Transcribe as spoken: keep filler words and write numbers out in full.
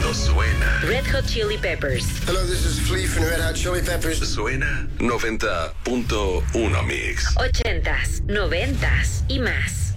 cuando suena. Red Hot Chili Peppers. Hello, this is Flea from Red Hot Chili Peppers. Suena noventa punto uno Mix. Ochentas, noventas y más.